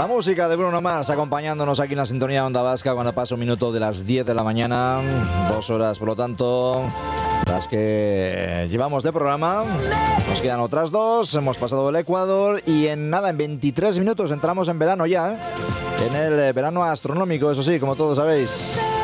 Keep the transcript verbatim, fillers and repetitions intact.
La música de Bruno Mars acompañándonos aquí en la sintonía de Onda Vasca cuando pasa un minuto de las diez de la mañana. Dos horas, por lo tanto, las que llevamos de programa. Nos quedan otras dos. Hemos pasado el Ecuador y en nada, en veintitrés minutos entramos en verano ya, ¿eh? En el verano astronómico, eso sí, como todos sabéis.